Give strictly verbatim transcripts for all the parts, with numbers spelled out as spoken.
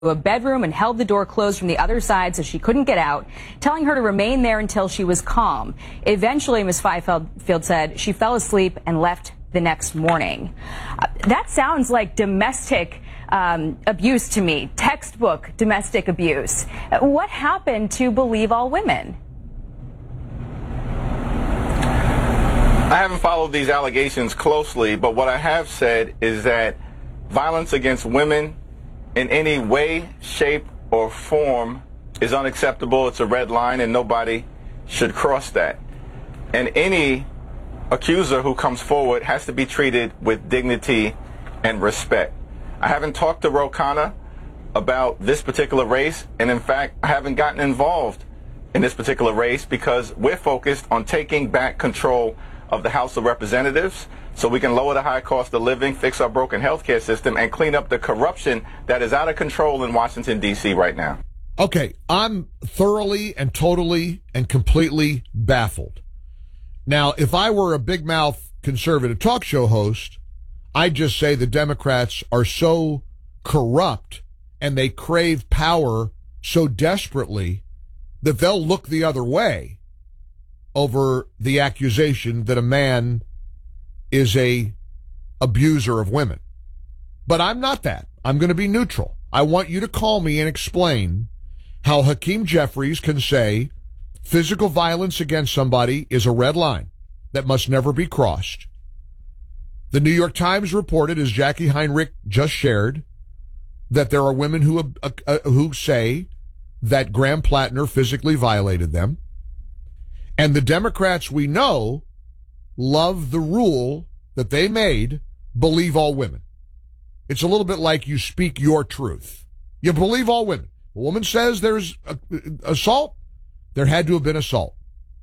a bedroom and held the door closed from the other side so she couldn't get out, telling her to remain there until she was calm. Eventually, Miz Fifield said she fell asleep and left the next morning. Uh, that sounds like domestic um, abuse to me, textbook domestic abuse. Uh, what happened to Believe All Women? I haven't followed these allegations closely, but what I have said is that violence against women in any way, shape, or form is unacceptable. It's a red line, and nobody should cross that. And any accuser who comes forward has to be treated with dignity and respect. I haven't talked to Ro Khanna about this particular race, and in fact, I haven't gotten involved in this particular race because we're focused on taking back control of the House of Representatives so we can lower the high cost of living, fix our broken healthcare system, and clean up the corruption that is out of control in Washington, D C right now. Okay, I'm thoroughly and totally and completely baffled. Now, if I were a big mouth conservative talk show host, I'd just say the Democrats are so corrupt and they crave power so desperately that they'll look the other way over the accusation that a man is a abuser of women. But I'm not that. I'm going to be neutral. I want you to call me and explain how Hakeem Jeffries can say physical violence against somebody is a red line that must never be crossed. The New York Times reported, as Jackie Heinrich just shared, that there are women who uh, uh, who say that Graham Plattner physically violated them. And the Democrats we know love the rule that they made, believe all women. It's a little bit like you speak your truth. You believe all women. A woman says there's a, assault, there had to have been assault.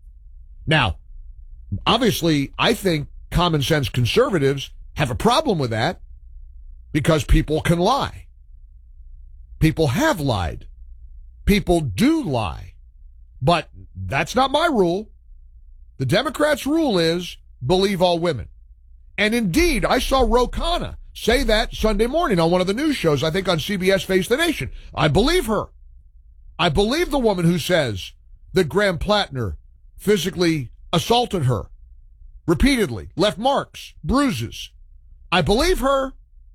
Now, obviously, I think common sense conservatives have a problem with that because people can lie. People have lied. People do lie. But that's not my rule. The Democrats' rule is believe all women. And indeed, I saw Ro Khanna say that Sunday morning on one of the news shows, I think on C B S Face the Nation. I believe her. I believe the woman who says that Graham Plattner physically assaulted her repeatedly, left marks, bruises. I believe her.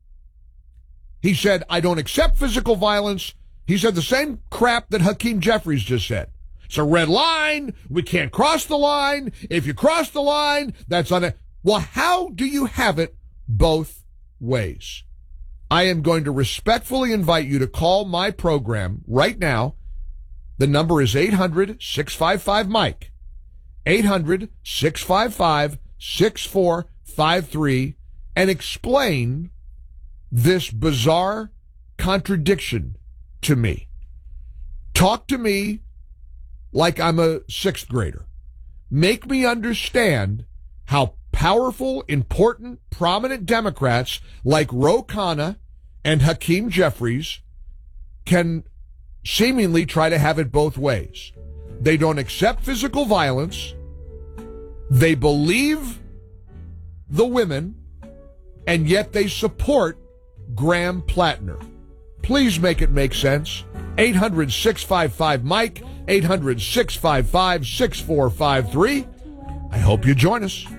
He said, I don't accept physical violence. He said the same crap that Hakeem Jeffries just said. It's a red line. We can't cross the line. If you cross the line, that's on it. Well, how do you have it both ways? I am going to respectfully invite you to call my program right now. The number is eight hundred, six five five, Mike. eight hundred, six five five, six four five three and explain this bizarre contradiction to me. Talk to me like I'm a sixth grader. Make me understand how powerful, important, prominent Democrats like Ro Khanna and Hakeem Jeffries can seemingly try to have it both ways. They don't accept physical violence. They believe the women, and yet they support Graham Plattner. Please make it make sense. eight hundred, six five five, Mike. eight hundred, six five five, six four five three. I hope you join us.